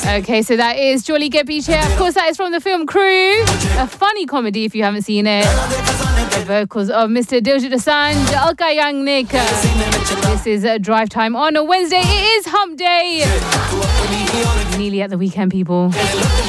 Okay, so that is Jolly Ke Piche. Of course, that is from the film Crew. A funny comedy if you haven't seen it. The vocals of Mr. Diljit Dosanjh, Alka Young Nick. This is Drive Time on a Wednesday. It is Hump Day. Nearly at the weekend, people.